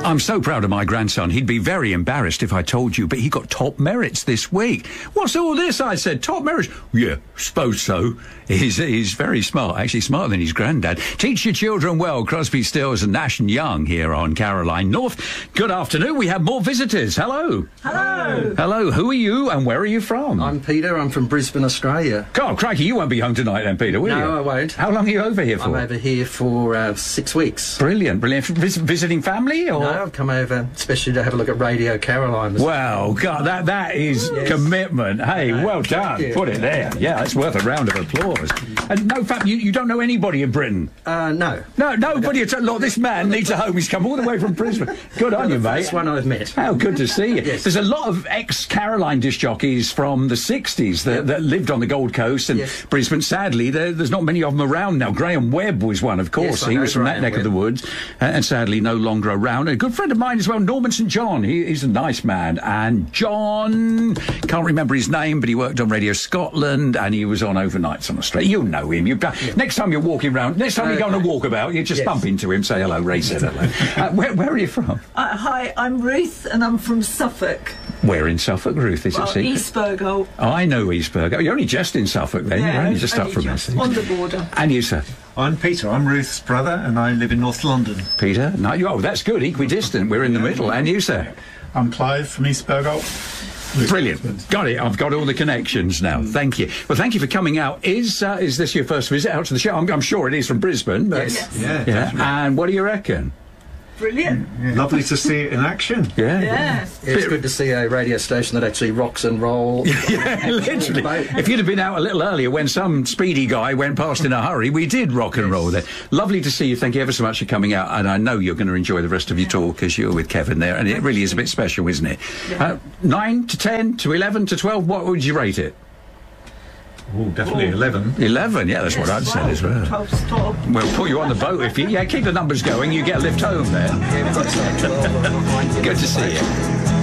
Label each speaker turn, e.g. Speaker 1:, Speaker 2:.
Speaker 1: I'm so proud of my grandson. He'd be very embarrassed if I told you, but he got top merits this week. What's all this? I said, top merits? Yeah, suppose so. He's very smart, actually smarter than his granddad. Teach your children well. Crosby, Stills and Nash and Young here on Caroline North. Good afternoon. We have more visitors. Hello.
Speaker 2: Hello.
Speaker 1: Hello. Who are you and where are you from?
Speaker 3: I'm Peter. I'm from Brisbane, Australia.
Speaker 1: God, crikey, you won't be home tonight then, Peter, will you?
Speaker 3: No, I won't.
Speaker 1: How long are you over here for?
Speaker 3: I'm over here for 6 weeks.
Speaker 1: Brilliant, brilliant. Visiting family? Or?
Speaker 3: No, I've come over especially to have a look at Radio Caroline.
Speaker 1: Well, God, that is commitment. Hey, well done. Put it there. Yeah, that's worth a round of applause. And no, fact, you don't know anybody in Britain?
Speaker 3: No.
Speaker 1: No, nobody at all. Look, this man needs a home. He's come all the way from Brisbane. Good on you, mate.
Speaker 3: That's one I've met.
Speaker 1: How good to see you.
Speaker 3: Yes.
Speaker 1: There's a lot of ex-Caroline disc jockeys from the 60s that lived on the Gold Coast and Brisbane. Sadly, there's not many of them around now. Graham Webb was one, of course.
Speaker 3: Yes,
Speaker 1: he was from
Speaker 3: Graham
Speaker 1: that neck of the woods and sadly no longer around. A good friend of mine as well, Norman St. John. He's a nice man. And John, can't remember his name, but he worked on Radio Scotland and he was on Overnights on Australia. You know him. Next time you're walking around, next time you go on a walkabout, you just bump into him, say hello, Ray said hello. Where are you from?
Speaker 2: Hi, I'm Ruth and I'm from Suffolk.
Speaker 1: Where in Suffolk, Ruth? Is it secret?
Speaker 2: East Burgo.
Speaker 1: Oh, I know East Burgo. You're only just in Suffolk then.
Speaker 2: Yeah,
Speaker 1: You're only just up from us.
Speaker 2: on the border.
Speaker 1: And you, sir?
Speaker 4: I'm Peter. I'm Ruth's brother, and I live in North London.
Speaker 1: Peter? No, oh, that's good. Equidistant. We're in the middle. And you, sir?
Speaker 5: I'm Clive from East Burgo.
Speaker 1: Brilliant. Got it. I've got all the connections now. Thank you. Well, thank you for coming out. Is this your first visit out to the show? I'm sure it is from Brisbane. But
Speaker 2: Yes.
Speaker 4: Yeah,
Speaker 1: yeah. And what do you reckon?
Speaker 2: Brilliant.
Speaker 4: Lovely to see it in action.
Speaker 2: Yeah.
Speaker 3: It's good to see a radio station that actually rocks and rolls.
Speaker 1: Yeah, literally. If you'd have been out a little earlier when some speedy guy went past in a hurry, we did rock and roll there. Lovely to see you. Thank you ever so much for coming out. And I know you're going to enjoy the rest of your tour because you're with Kevin there. And it really is a bit special, isn't it? 9 to 10 to 11 to 12, what would you rate it?
Speaker 4: Oh, definitely 11.
Speaker 1: 11, yeah, that's what I'd say as well.
Speaker 2: 12 stop.
Speaker 1: We'll put you on the boat if you... Yeah, keep the numbers going. You get a lift home there. Good to see you.